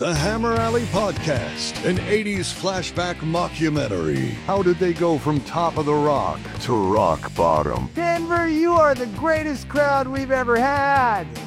The Hammer Alley Podcast, an 80s flashback mockumentary. How did they go from top of the rock to rock bottom? Denver, you are the greatest crowd we've ever had.